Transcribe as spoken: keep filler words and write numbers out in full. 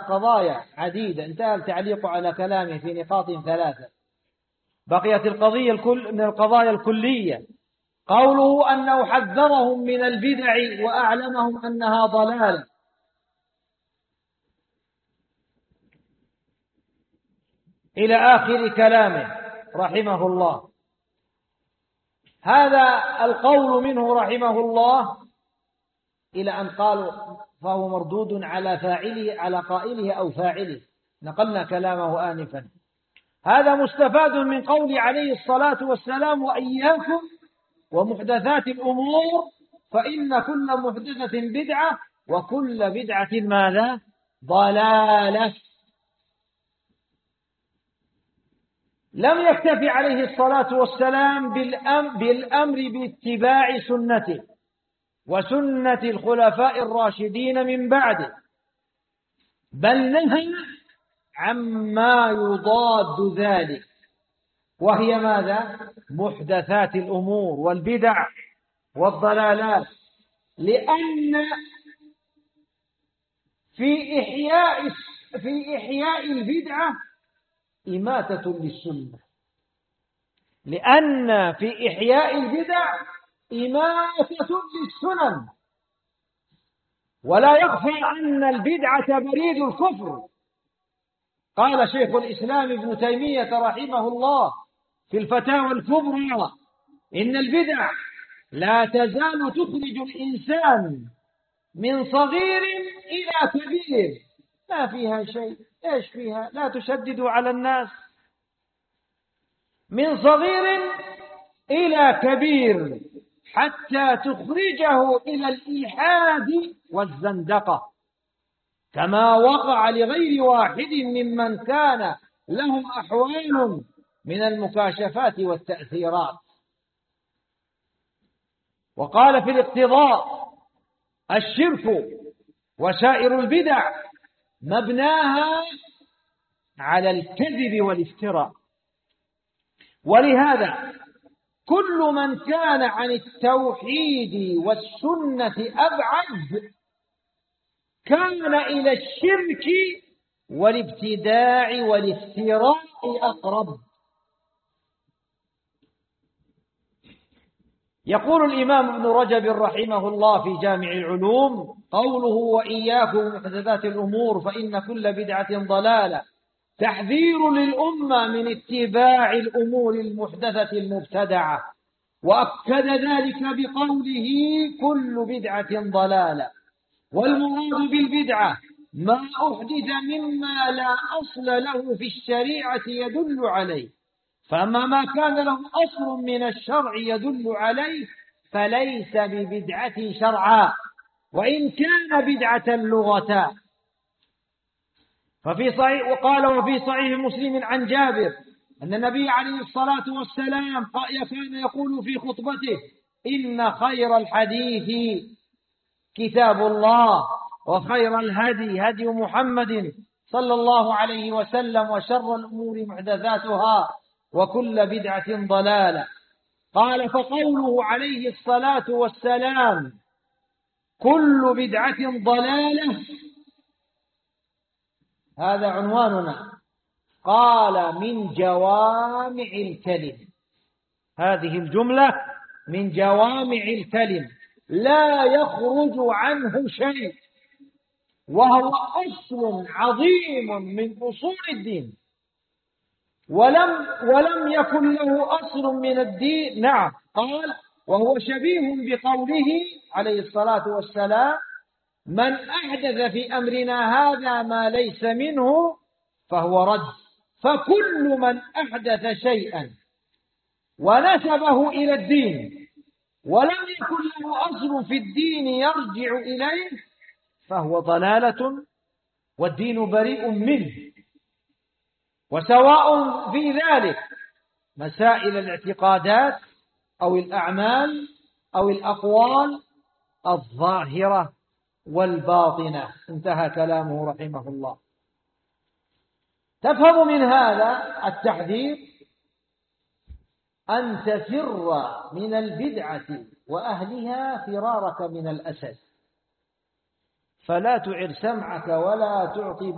قضايا عديدة، انتهى التعليق على كلامه في نقاط ثلاثة. بقيت القضية الكل من القضايا الكلية، قوله أنه حذرهم من البدع وأعلمهم أنها ضلالة. إلى آخر كلامه رحمه الله. هذا القول منه رحمه الله إلى أن قال فهو مردود على فاعله على قائله أو فاعله، نقلنا كلامه آنفا. هذا مستفاد من قول عليه الصلاة والسلام: وإياكم ومحدثات الأمور فإن كل محدثة بدعة وكل بدعة ماذا؟ ضلالة. لم يكتفي عليه الصلاة والسلام بالأمر باتباع سنته وسنة الخلفاء الراشدين من بعده، بل نهى عما يضاد ذلك، وهي ماذا؟ محدثات الأمور والبدع والضلالات. لأن في إحياء في إحياء البدعة إماتة للسنة، لأن في إحياء البدع إماتة للسنن. ولا يخفى أن البدعة بريد الكفر. قال شيخ الإسلام ابن تيمية رحمه الله في الفتاوى الكبرى: إن البدع لا تزال تخرج الإنسان من صغير إلى كبير. ما فيها شيء، إيش فيها؟ لا تشددوا على الناس. من صغير إلى كبير، حتى تخرجه إلى الإلحاد والزندقة، كما وقع لغير واحد ممن كان لهم أحوال من المكاشفات والتأثيرات. وقال في الاقتضاء: الشرك وسائر البدع مبناها على الكذب والافتراء. ولهذا كل من كان عن التوحيد والسنة أبعد كان إلى الشرك والابتداع والافتراء أقرب. يقول الإمام ابن رجب رحمه الله في جامع العلوم: قوله وإياكم محدثات الأمور فإن كل بدعة ضلالة تحذير للأمة من اتباع الأمور المحدثة المبتدعة، وأكد ذلك بقوله كل بدعة ضلالة. والمراد بالبدعة ما أحدث مما لا أصل له في الشريعة يدل عليه، فأما ما كان له أصل من الشرع يدل عليه فليس ببدعة شرعا، وإن كان بدعة لغة. ففي صحيح وقال وفي صحيح مسلم عن جابر أن النبي عليه الصلاة والسلام كان يقول في خطبته: إن خير الحديث كتاب الله، وخير الهدي هدي محمد صلى الله عليه وسلم، وشر الأمور محدثاتها، وكل بدعة ضلالة. قال: فقوله عليه الصلاة والسلام كل بدعة ضلالة هذا عنواننا. قال: من جوامع الكلم. هذه الجملة من جوامع الكلم، لا يخرج عنه شيء، وهو أصل عظيم من أصول الدين، ولم ولم يكن له أصل من الدين. نعم، قال: وهو شبيه بقوله عليه الصلاة والسلام: من أحدث في أمرنا هذا ما ليس منه فهو رد. فكل من أحدث شيئا ونسبه إلى الدين ولم يكن له أصل في الدين يرجع إليه فهو ضلالة، والدين بريء منه. وسواء في ذلك مسائل الاعتقادات أو الأعمال أو الأقوال الظاهرة والباطنة. انتهى كلامه رحمه الله. تفهم من هذا التحذير أن تفر من البدعة وأهلها فرارك من الأسد، فلا تعر سمعك ولا تعطي